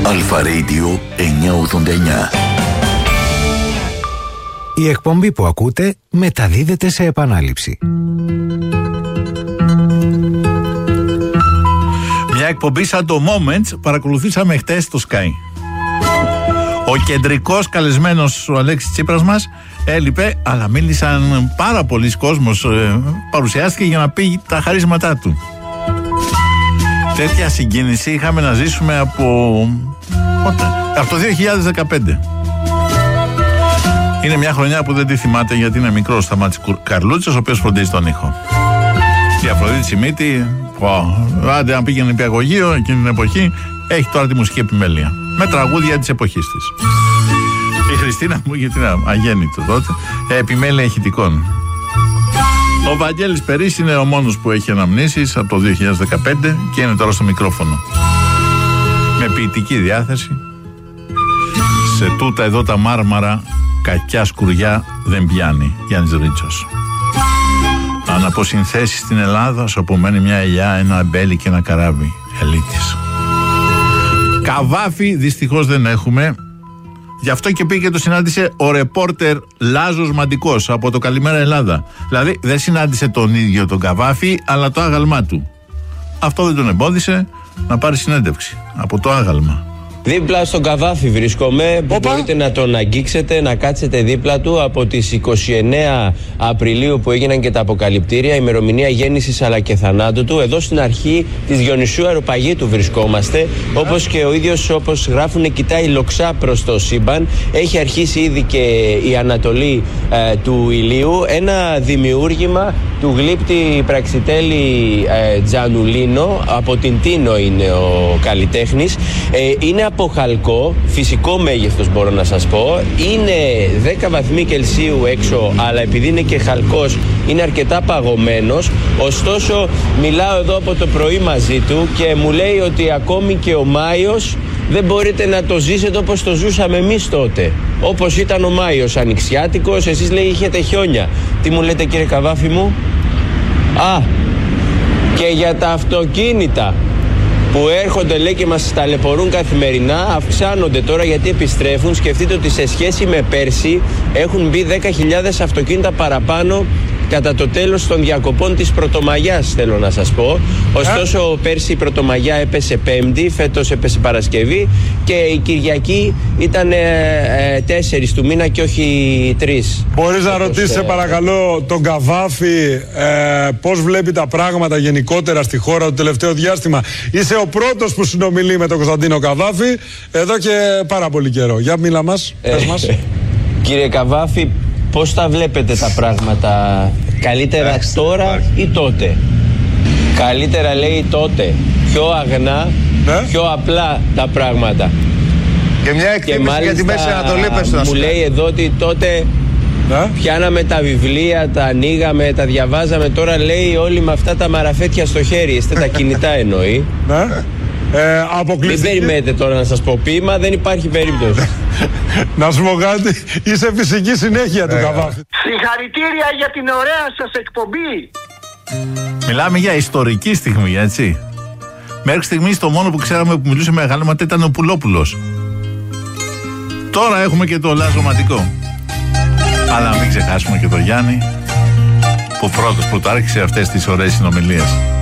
Αλφα Radio 989. Η εκπομπή που ακούτε μεταδίδεται σε επανάληψη. Μια εκπομπή σαν το Moments παρακολουθήσαμε χτες στο Sky. Ο κεντρικός καλεσμένος, ο Αλέξης Τσίπρας μας, έλειπε, αλλά μίλησαν πάρα πολλοί κόσμος, παρουσιάστηκε για να πει τα χαρίσματά του. Τέτοια συγκίνηση είχαμε να ζήσουμε από το 2015. Είναι μια χρονιά που δεν τη θυμάται γιατί είναι μικρός Σταμάτης Καρλούτσας, ο οποίος φροντίζει τον ήχο. Η Αφροδίτη Σιμίτη, άντε αν πήγαινε νηπιαγωγείο εκείνη την εποχή, έχει τώρα τη μουσική επιμέλεια. Με τραγούδια της εποχής της. Η Χριστίνα μου, γιατί είναι αγέννητο τότε, επιμέλεια ηχητικών. Ο Βαγγέλης Περής είναι ο μόνος που έχει αναμνήσεις από το 2015 και είναι τώρα στο μικρόφωνο. Με ποιητική διάθεση. Σε τούτα εδώ τα μάρμαρα, κακιά σκουριά δεν πιάνει. Γιάννης Ρίτσος. Αν αποσυνθέσεις στην Ελλάδα, σου απομένει μια ελιά, ένα αμπέλι και ένα καράβι. Ελίτης. Καβάφι δυστυχώς δεν έχουμε. Γι' αυτό και πήγε και το συνάντησε ο ρεπόρτερ Λάζος Μαντικός από το Καλημέρα Ελλάδα. Δηλαδή δεν συνάντησε τον ίδιο τον Καβάφι, αλλά το άγαλμά του. Αυτό δεν τον εμπόδισε να πάρει συνέντευξη από το άγαλμα. Δίπλα στον Καβάφι βρίσκομαι. Μπορείτε να τον αγγίξετε, να κάτσετε δίπλα του από τις 29 Απριλίου που έγιναν και τα αποκαλυπτήρια, ημερομηνία γέννησης αλλά και θανάτου του. Εδώ στην αρχή της Διονυσίου Αεροπαγήτου βρισκόμαστε. Όπως και ο ίδιος, όπως γράφουν, κοιτάει λοξά προς το σύμπαν. Έχει αρχίσει ήδη και η ανατολή του ηλίου. Ένα δημιούργημα του γλύπτη Πραξιτέλη Τζανουλίνο. Από την Τίνο είναι ο καλλιτέχνης. Είναι από χαλκό, φυσικό μέγεθος μπορώ να σας πω. Είναι 10 βαθμοί Κελσίου έξω, αλλά επειδή είναι και χαλκός είναι αρκετά παγωμένος. Ωστόσο μιλάω εδώ από το πρωί μαζί του και μου λέει ότι ακόμη και ο Μάιος δεν μπορείτε να το ζήσετε όπως το ζούσαμε εμείς τότε. Όπως ήταν ο Μάιος ανοιξιάτικος, εσείς λέει είχετε χιόνια. Τι μου λέτε κύριε Καβάφι μου? Και για τα αυτοκίνητα που έρχονται λέει και μας ταλαιπωρούν καθημερινά, αυξάνονται τώρα γιατί επιστρέφουν. Σκεφτείτε ότι σε σχέση με πέρσι έχουν μπει 10.000 αυτοκίνητα παραπάνω κατά το τέλος των διακοπών της Πρωτομαγιάς, θέλω να σας πω. Ωστόσο πέρσι η Πρωτομαγιά έπεσε Πέμπτη, φέτος έπεσε Παρασκευή και η Κυριακή ήταν 4 του μήνα και όχι 3. Μπορείς να ρωτήσεις σε παρακαλώ τον Καβάφι πώς βλέπει τα πράγματα γενικότερα στη χώρα το τελευταίο διάστημα? Είσαι ο πρώτος που συνομιλεί με τον Κωνσταντίνο Καβάφι εδώ και πάρα πολύ καιρό. Για μίλα μας, πες μας. Κύριε Καβάφι, πώς τα βλέπετε τα πράγματα? Καλύτερα τώρα ή τότε? Καλύτερα λέει τότε. Πιο αγνά, πιο απλά τα πράγματα. Και μια εκτίμηση για τη Μέση Ανατολή, πες το. Μου λέει εδώ ότι τότε πιάναμε τα βιβλία, τα ανοίγαμε, τα διαβάζαμε. Τώρα λέει όλοι με αυτά τα μαραφέτια στο χέρι. Είστε τα κινητά εννοεί. Μην περιμένετε τώρα να σας πω ποίημα, δεν υπάρχει περίπτωση. Να σου πω κάτι, είσαι φυσική συνέχεια του Καβάφη. Συγχαρητήρια για την ωραία σας εκπομπή. Μιλάμε για ιστορική στιγμή, έτσι. Μέχρι στιγμής το μόνο που ξέραμε που μιλούσε με αγάλματα ήταν ο Πουλόπουλος. Τώρα έχουμε και το Λάζο Μαντικό. Αλλά μην ξεχάσουμε και τον Γιάννη που πρώτος άρχισε αυτές τις ωραίες συνομιλίες.